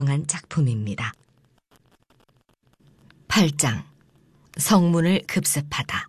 한 작품입니다. 8장 성문을 급습하다.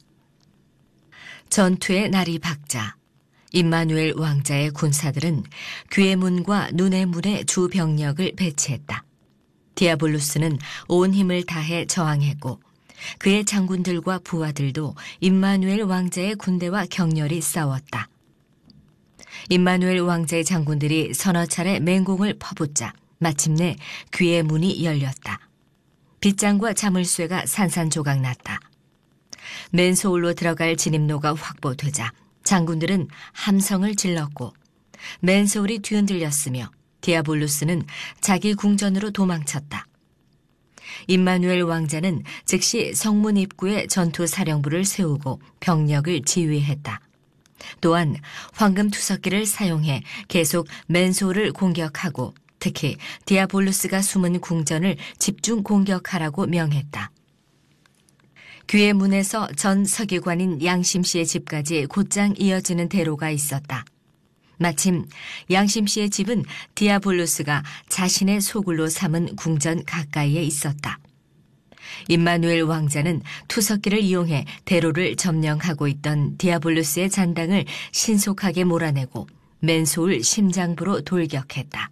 전투의 날이 밝자 임마누엘 왕자의 군사들은 귀의 문과 눈의 문에 주 병력을 배치했다. 디아블루스는 온 힘을 다해 저항했고 그의 장군들과 부하들도 임마누엘 왕자의 군대와 격렬히 싸웠다. 임마누엘 왕자의 장군들이 서너 차례 맹공을 퍼붓자 마침내 귀의 문이 열렸다. 빗장과 자물쇠가 산산조각 났다. 맨소울로 들어갈 진입로가 확보되자 장군들은 함성을 질렀고 맨소울이 뒤흔들렸으며 디아블루스는 자기 궁전으로 도망쳤다. 임마누엘 왕자는 즉시 성문 입구에 전투사령부를 세우고 병력을 지휘했다. 또한 황금투석기를 사용해 계속 맨소울을 공격하고 특히 디아블루스가 숨은 궁전을 집중 공격하라고 명했다. 귀의 문에서 전 서기관인 양심씨의 집까지 곧장 이어지는 대로가 있었다. 마침 양심씨의 집은 디아블루스가 자신의 소굴로 삼은 궁전 가까이에 있었다. 임마누엘 왕자는 투석기를 이용해 대로를 점령하고 있던 디아블루스의 잔당을 신속하게 몰아내고 맨소울 심장부로 돌격했다.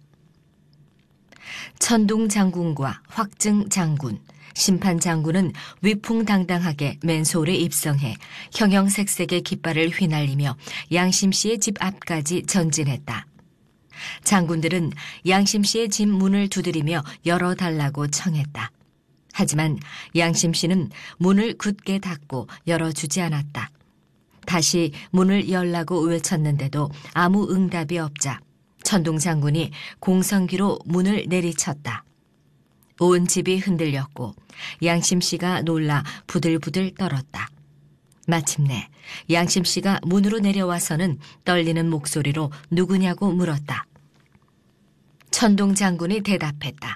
천둥 장군과 확증 장군, 심판 장군은 위풍당당하게 맨소울에 입성해 형형색색의 깃발을 휘날리며 양심씨의 집 앞까지 전진했다. 장군들은 양심씨의 집 문을 두드리며 열어달라고 청했다. 하지만 양심씨는 문을 굳게 닫고 열어주지 않았다. 다시 문을 열라고 외쳤는데도 아무 응답이 없자 천둥 장군이 공성기로 문을 내리쳤다. 온 집이 흔들렸고 양심씨가 놀라 부들부들 떨었다. 마침내 양심씨가 문으로 내려와서는 떨리는 목소리로 누구냐고 물었다. 천둥 장군이 대답했다.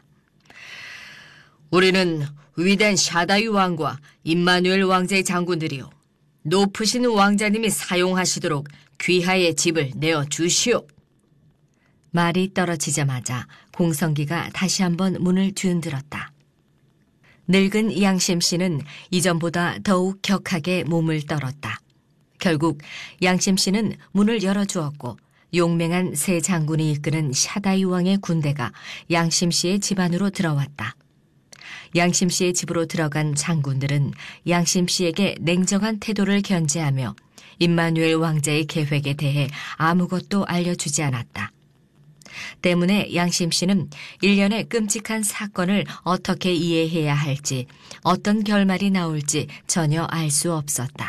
우리는 위대한 샤다이 왕과 임마누엘 왕자의 장군들이요. 높으신 왕자님이 사용하시도록 귀하의 집을 내어주시오. 말이 떨어지자마자 공성기가 다시 한번 문을 뒤흔들었다. 늙은 양심씨는 이전보다 더욱 격하게 몸을 떨었다. 결국 양심씨는 문을 열어주었고 용맹한 새 장군이 이끄는 샤다이 왕의 군대가 양심씨의 집 안으로 들어왔다. 양심씨의 집으로 들어간 장군들은 양심씨에게 냉정한 태도를 견지하며 임마누엘 왕자의 계획에 대해 아무것도 알려주지 않았다. 때문에 양심씨는 일련의 끔찍한 사건을 어떻게 이해해야 할지, 어떤 결말이 나올지 전혀 알 수 없었다.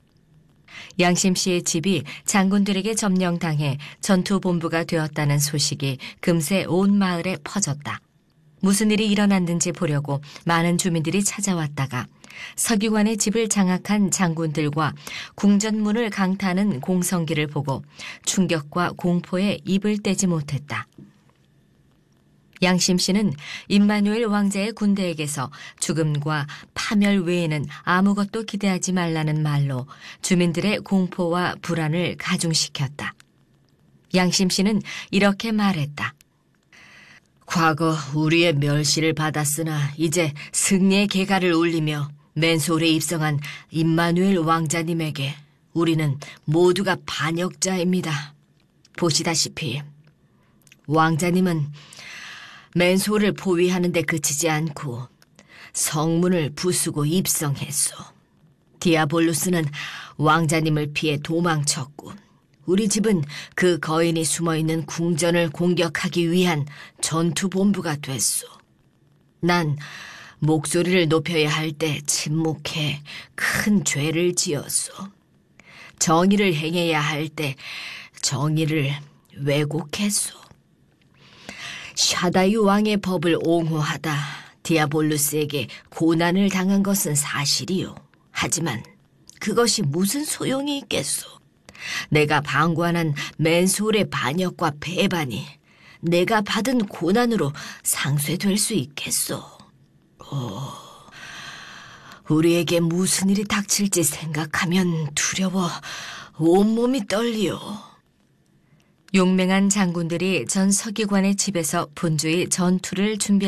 양심씨의 집이 장군들에게 점령당해 전투본부가 되었다는 소식이 금세 온 마을에 퍼졌다. 무슨 일이 일어났는지 보려고 많은 주민들이 찾아왔다가 서기관의 집을 장악한 장군들과 궁전문을 강타하는 공성기를 보고 충격과 공포에 입을 떼지 못했다. 양심씨는 임마누엘 왕자의 군대에게서 죽음과 파멸 외에는 아무것도 기대하지 말라는 말로 주민들의 공포와 불안을 가중시켰다. 양심씨는 이렇게 말했다. 과거 우리의 멸시를 받았으나 이제 승리의 개가를 울리며 맨소울에 입성한 임마누엘 왕자님에게 우리는 모두가 반역자입니다. 보시다시피 왕자님은 맨소울을 포위하는 데 그치지 않고 성문을 부수고 입성했소. 디아블루스는 왕자님을 피해 도망쳤고 우리 집은 그 거인이 숨어있는 궁전을 공격하기 위한 전투본부가 됐소. 난 목소리를 높여야 할 때 침묵해 큰 죄를 지었소. 정의를 행해야 할 때 정의를 왜곡했소. 샤다이 왕의 법을 옹호하다 디아블루스에게 고난을 당한 것은 사실이요. 하지만 그것이 무슨 소용이 있겠소. 내가 방관한 맨소울의 반역과 배반이 내가 받은 고난으로 상쇄될 수 있겠소. 우리에게 무슨 일이 닥칠지 생각하면 두려워 온몸이 떨리오. 용맹한 장군들이 전 서기관의 집에서 분주히 전투를 준비하고